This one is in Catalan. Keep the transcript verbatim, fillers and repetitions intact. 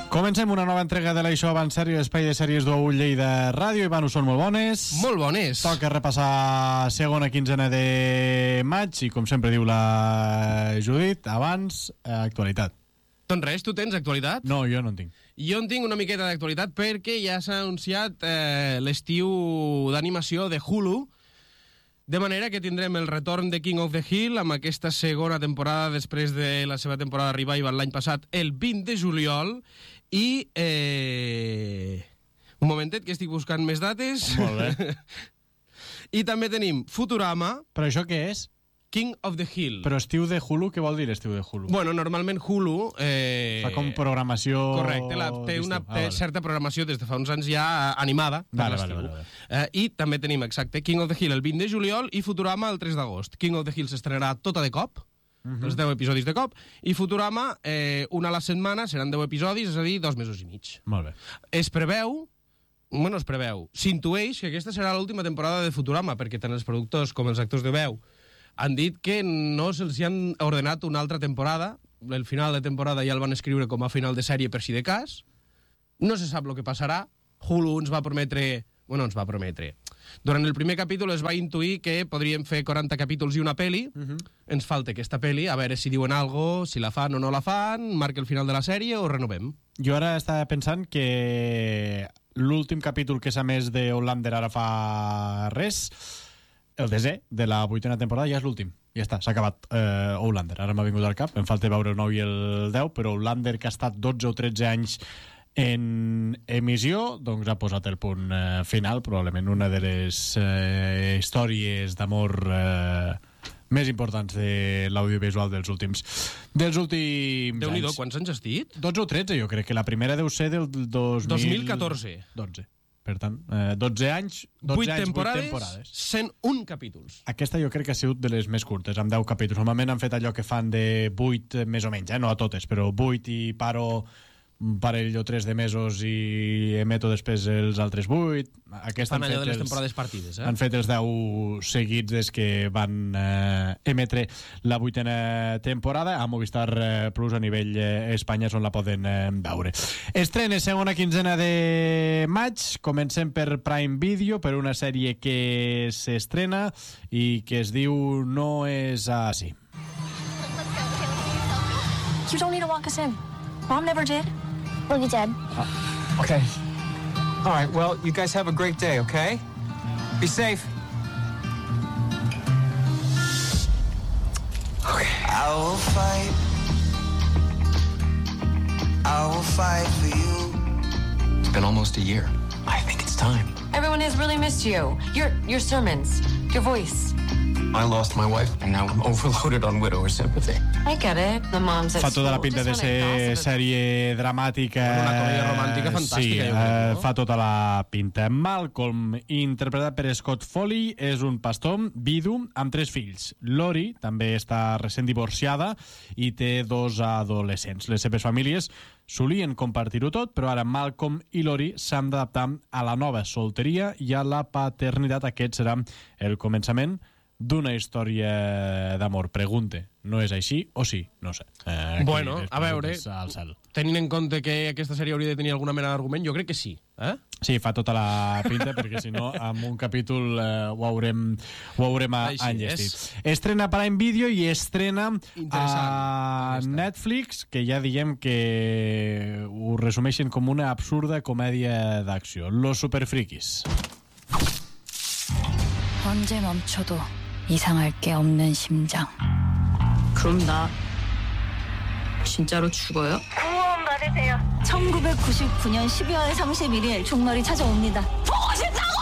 Comencem una nova entrega de l'Això Abans Sèrie, espai de sèries d'Ou Lleida Ràdio. Ivan, us són molt bones. Molt bones. Toca repassar segona quinzena de maig i, com sempre diu la Judit, abans, eh, actualitat. Doncs res, tu tens actualitat? No, jo no en tinc. Jo en tinc una miqueta d'actualitat perquè ja s'ha anunciat eh, l'estiu d'animació de Hulu, de manera que tindrem el retorn de King of the Hill amb aquesta segona temporada després de la seva temporada revival l'any passat, el vint de juliol, i... Eh... un momentet, que estic buscant més dates. Molt bé. I també tenim Futurama. Però això què és? King of the Hill. Però estiu de Hulu, què vol dir estiu de Hulu? Bueno, normalment Hulu... Eh... Fa com programació... Correcte, la, té una ah, té vale. certa programació des de fa uns anys ja animada per Vale, l'estiu. vale, vale, vale. Eh, I també tenim, exacte, King of the Hill el vint de juliol i Futurama el tres d'agost. King of the Hill s'estrenarà tota de cop, uh-huh. els deu episodis de cop, i Futurama, eh, una a la setmana, seran deu episodis, és a dir, dos mesos i mig. Molt bé. Es preveu... Bueno, es preveu. S'intueix que aquesta serà l'última temporada de Futurama, perquè tant els productors com els actors de veu han dit que no se'ls han ordenat una altra temporada. El final de temporada ja el van escriure com a final de sèrie per si de cas. No se sap el que passarà. Hulu ens va prometre... Bueno, ens va prometre. Durant el primer capítol es va intuir que podríem fer quaranta capítols i una peli. Uh-huh. Ens falta aquesta peli, a veure si diuen algo, si la fan o no la fan, marca el final de la sèrie o renovem. Jo ara estava pensant que l'últim capítol que s'ha més de Outlander ara fa res, el desè de la vuitena temporada, ja és l'últim. Ja està, s'ha acabat eh, Outlander. Ara m'ha vingut al cap, em falta veure el nou i el deu, però Outlander, que ha estat dotze o tretze anys en emissió, doncs ha posat el punt eh, final, probablement una de les eh, històries d'amor eh, més importants de l'audiovisual dels últims dels últims Déu-n'hi-do, anys. quants anys has dit? dotze o tretze, jo crec que la primera deu ser del dos mil... dos mil catorze. dotze. Per tant, eh, dotze anys, dotze vuit anys, temporades, vuit temporades. cent un capítols. Aquesta jo crec que ha sigut de les més curtes, amb deu capítols. Normalment han fet allò que fan de vuit, més o menys, eh? No a totes, però vuit i paro un parell o tres de mesos i emeto després els altres vuit. Aquesta fan han allò fet de les els, temporades partides, eh? han fet els deu seguits des que van eh, emetre la vuitena temporada a Movistar eh, Plus a nivell eh, Espanya, on la poden eh, veure. Estrena segona quinzena de maig. Comencem per Prime Video, per una sèrie que s'estrena i que es diu No és així. You don't need to walk us in. Mom never did. Well, you did. Uh, okay. All right, well, you guys have a great day, okay? Be safe. Okay. I will fight. I will fight for you. It's been almost a year. I think it's time. Everyone has really missed you. Your your sermons, your voice. I lost my wife, and now I'm overloaded on widower sympathy. I get it. The mom's at Fa tota la school. pinta de Just wanna ser gossip. sèrie dramàtica. Una comèdia romàntica fantàstica, Sí, jo crec, eh, no? fa tota la pinta. Malcolm, interpretat per Scott Foley, és un pastor vidu amb tres fills. Lori també està recent divorciada i té dos adolescents. Les seves famílies solien compartir-ho tot, però ara Malcolm i Lori s'han d'adaptar a la nova solteria i a la paternitat. Aquest serà el començament d'una història d'amor. Pregunte, no és així o sí? No sé. Eh, Bueno, les a veure, preguntes al cel. tenint en compte que aquesta sèrie hauria de tenir alguna mena d'argument, jo crec que sí. Eh? Sí, fa tota la pinta, perquè si no, amb un capítol eh, ho haurem, ho haurem a, Així enllestit. és. Estrena Prime Video i estrena Interessant, a aquesta. Netflix, que ja diem que ho resumeixen com una absurda comèdia d'acció. Los Superfriquis. 언제 멈춰도 이상할 게 없는 심장. 그럼 나 진짜로 죽어요? 구원 받으세요. 천구백구십구 년 십이월 삼십일 일 종말이 찾아옵니다. 보고 싶다고!